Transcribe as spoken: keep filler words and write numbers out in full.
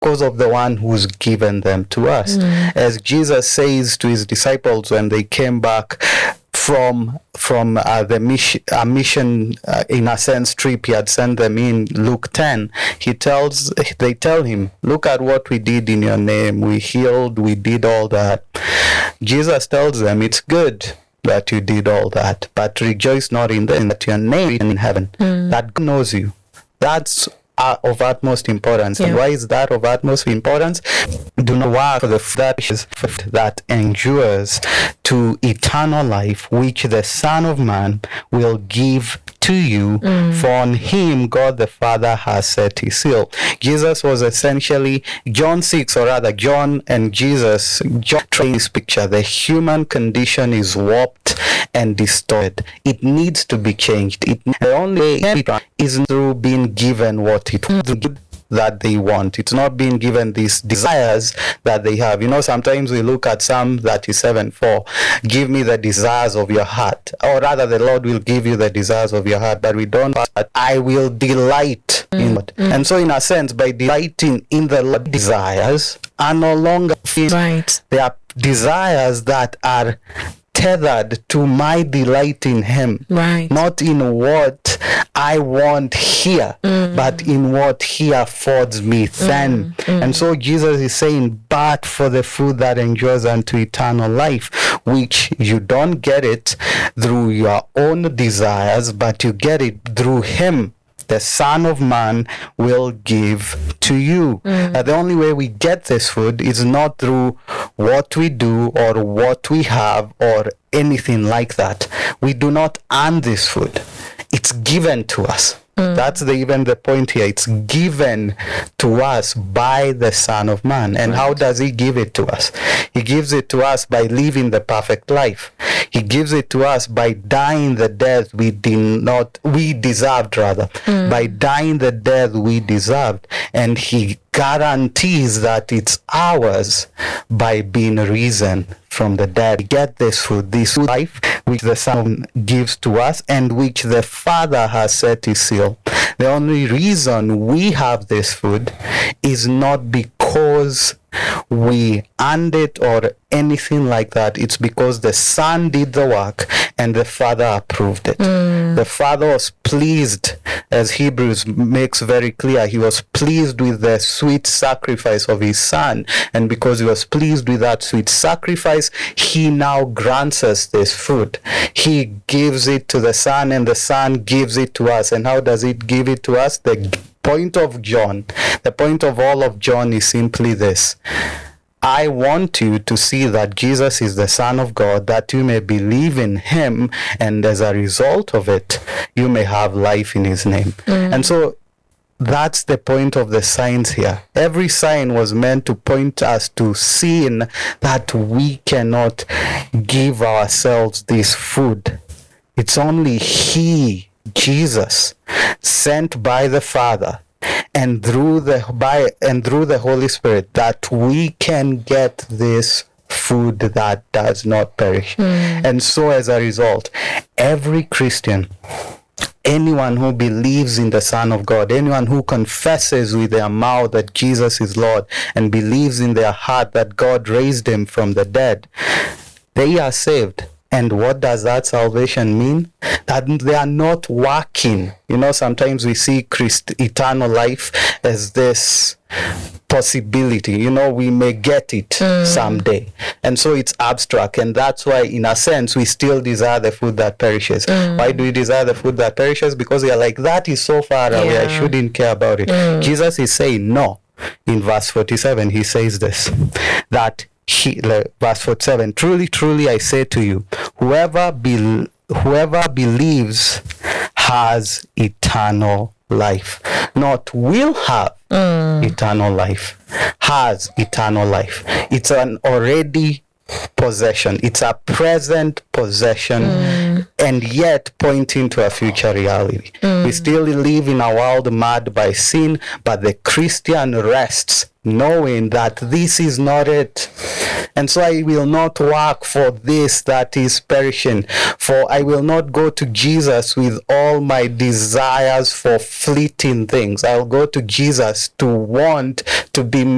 because of the one who's given them to us. Mm. As Jesus says to his disciples when they came back from from uh, the mission, uh, mission uh, in a sense trip he had sent them in Luke ten, he tells they tell him, look at what we did in your name. We healed, we did all that. Jesus tells them, it's good that you did all that, but rejoice not in that, that your name is in heaven. Mm. That God knows you. That's uh, of utmost importance. Yeah. And why is that of utmost importance? Do not work for the that that endures to eternal life, which the Son of Man will give to you, mm. for on him God the Father has set his seal. Jesus was essentially, John six, or rather John and Jesus, John trains this picture. The human condition is warped and distorted. It needs to be changed. It, the only way is through being given what it mm. that they want. It's not being given these desires that they have. You know, sometimes we look at Psalm thirty-seven four, give me the desires of your heart, or rather the Lord will give you the desires of your heart, but we don't, I will delight mm. in it. Mm. And so in a sense, by delighting in the Lord's desires are no longer right. They are desires that are tethered to my delight in him, right? Not in what I want here, mm. but in what he affords me then. Mm. Mm. And so Jesus is saying, but for the food that endures unto eternal life, which you don't get it through your own desires, but you get it through him, the Son of Man will give to you. Mm. Uh, the only way we get this food is not through what we do or what we have or anything like that. We do not earn this food. It's given to us. Mm. That's the, even the point here. It's given to us by the Son of Man. And right. How does he give it to us? He gives it to us by living the perfect life. He gives it to us by dying the death we did not, we deserved rather, mm. by dying the death we deserved. And he guarantees that it's ours by being risen from the dead. We get this food, this life, which the Son gives to us and which the Father has set his seal. The only reason we have this food is not because we earned it or anything like that. It's because the Son did the work and the Father approved it. Mm. The Father was pleased, as Hebrews makes very clear, he was pleased with the sweet sacrifice of his Son. And because he was pleased with that sweet sacrifice, he now grants us this food. He gives it to the Son and the Son gives it to us. And how does it give it to us? The point of John, the point of all of John is simply this. I want you to see that Jesus is the Son of God, that you may believe in him, and as a result of it, you may have life in his name. Mm. And so that's the point of the signs here. Every sign was meant to point us to seeing that we cannot give ourselves this food. It's only he, Jesus, sent by the Father, and through the by and through the Holy Spirit, that we can get this food that does not perish. Mm. And so as a result, every Christian, anyone who believes in the Son of God, anyone who confesses with their mouth that Jesus is Lord and believes in their heart that God raised him from the dead, they are saved. And what does that salvation mean? That they are not working. You know, sometimes we see Christ, eternal life as this possibility. You know, we may get it mm. someday. And so it's abstract. And that's why, in a sense, we still desire the food that perishes. Mm. Why do we desire the food that perishes? Because we are like, that is so far away. Yeah. I shouldn't care about it. Mm. Jesus is saying no. In verse forty-seven, he says this, that He, verse forty-seven, truly, truly, I say to you, whoever be, whoever believes has eternal life. Not will have mm. eternal life, has eternal life. It's an already possession. It's a present possession, mm. and yet pointing to a future reality. Mm. We still live in a world marred by sin, but the Christian rests knowing that this is not it. And so I will not work for this that is perishing, for I will not go to Jesus with all my desires for fleeting things. I'll go to Jesus to want to be